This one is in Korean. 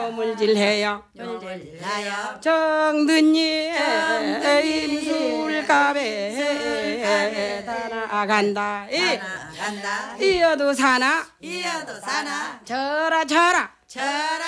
요물질해요 요물질하여 정든이 임술갑에 다 나간다 간다 이어도 사나 이어도 사나 저라 저라 저라